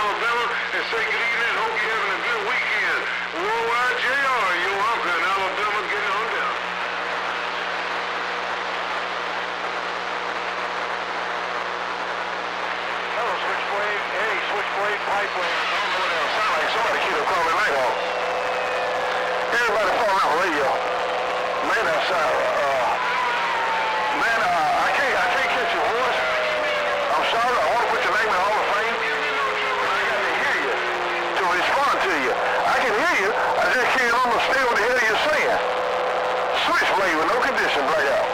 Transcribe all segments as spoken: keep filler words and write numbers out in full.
Alabama, and say good evening. Hope you're having a good weekend. Worldwide J R, your uncle in Alabama, getting on down. Hello, Switchblade. Hey, Switchblade Pipeline. I don't know what else. Sound like somebody keep up calling Nighthawk. Everybody falling out radio. Man, that's uh, uh man, uh, I can't, I can't catch your voice. I'm sorry. I want to put your name in the Hall of Fame, but I got to hear you to respond to you. I can hear you. I just can't understand what the hell you're saying. Switchblade with no condition, blackout.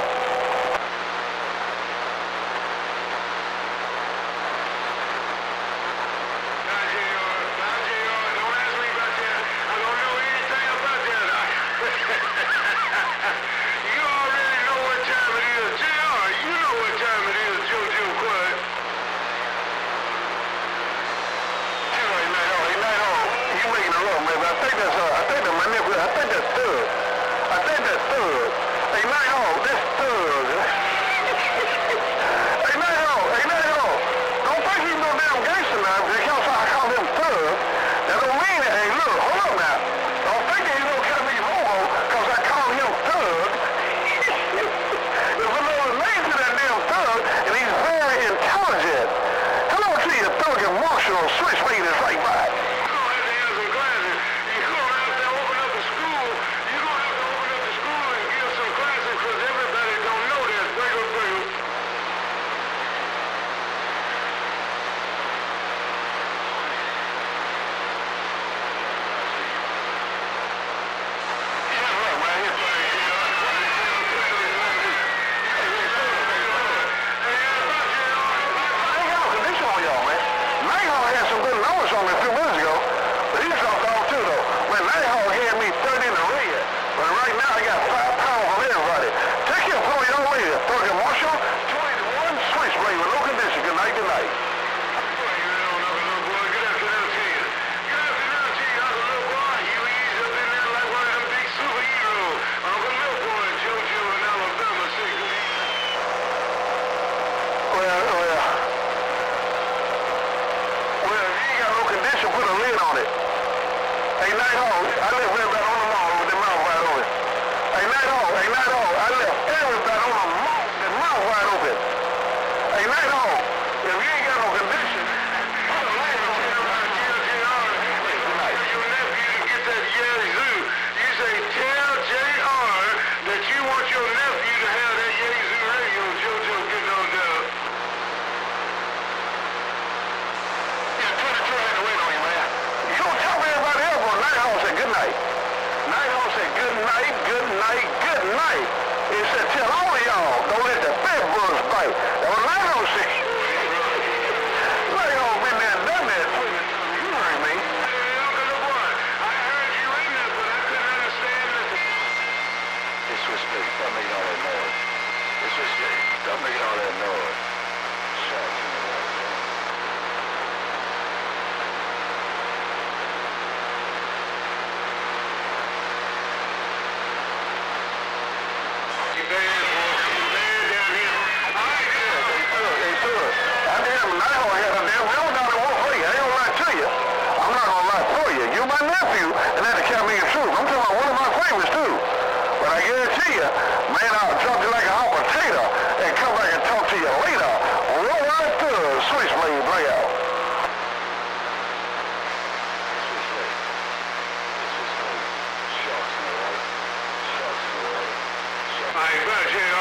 Hey, back here.